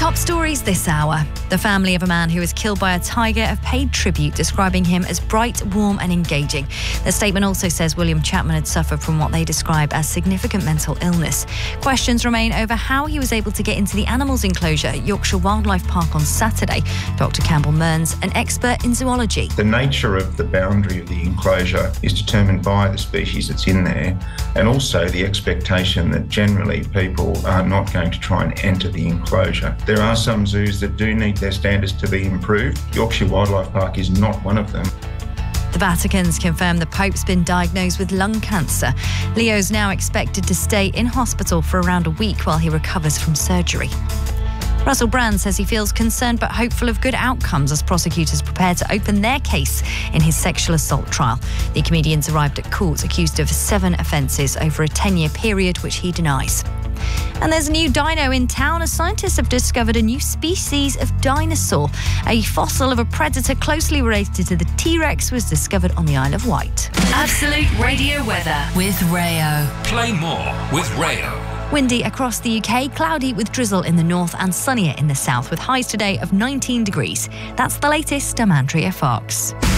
Top stories this hour. The family of a man who was killed by a tiger have paid tribute, describing him as bright, warm and engaging. The statement also says William Chapman had suffered from what they describe as significant mental illness. Questions remain over how he was able to get into the animals enclosure at Yorkshire Wildlife Park on Saturday. Dr Campbell Mearns, an expert in zoology. The nature of the boundary of the enclosure is determined by the species that's in there, and also the expectation that generally people are not going to try and enter the enclosure. There are some zoos that do need their standards to be improved. Yorkshire Wildlife Park is not one of them. The Vatican's confirmed the Pope's been diagnosed with lung cancer. Leo's now expected to stay in hospital for around a week while he recovers from surgery. Russell Brand says he feels concerned but hopeful of good outcomes as prosecutors prepare to open their case in his sexual assault trial. The comedian's arrived at court accused of 7 offences over a 10-year period, which he denies. And there's a new dino in town as scientists have discovered a new species of dinosaur. A fossil of a predator closely related to the T-Rex was discovered on the Isle of Wight. Absolute Radio weather with Rayo. Play more with Rayo. Windy across the UK, cloudy with drizzle in the north and sunnier in the south, with highs today of 19 degrees. That's the latest. I'm Andrea Fox.